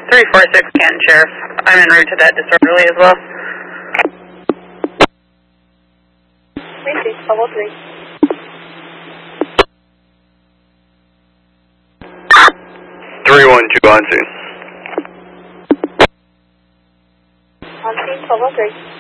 346 Canton, Sheriff. I'm en route to that disorderly as well. 3633. 312 on scene. On scene, 1203.